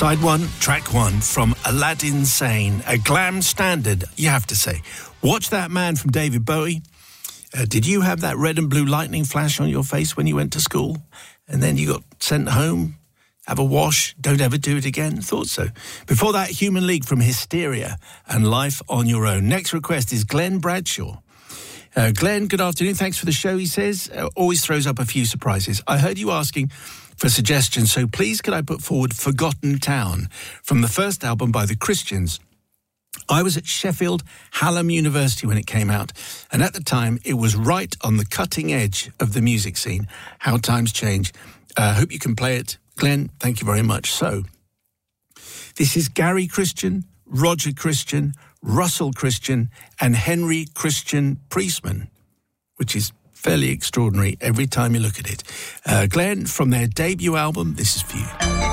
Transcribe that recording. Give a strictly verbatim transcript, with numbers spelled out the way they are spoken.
Side one, track one from Aladdin Sane, a glam standard, you have to say. Watch That Man from David Bowie. Uh, did you have that red and blue lightning flash on your face when you went to school? And then you got sent home? Have a wash? Don't ever do it again? Thought so. Before that, Human League from Hysteria and Life on Your Own. Next request is Glenn Bradshaw. Uh, Glenn, good afternoon. Thanks for the show, he says. Uh, always throws up a few surprises. I heard you asking for suggestions, so please could I put forward Forgotten Town from the first album by the Christians. I was at Sheffield Hallam University when it came out, and at the time it was right on the cutting edge of the music scene. How times change. I uh, hope you can play it. Glenn, thank you very much. So, this is Gary Christian, Roger Christian, Russell Christian, and Henry Christian Priestman, which is fairly extraordinary every time you look at it. Uh, Glenn, from their debut album, this is for you.